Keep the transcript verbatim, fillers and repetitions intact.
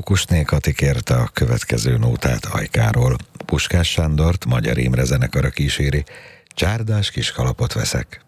Kusné Kati kérte a következő nótát Ajkáról. Puskás Sándort Magyar Imre zenekara kíséri. Csárdás kis kalapot veszek.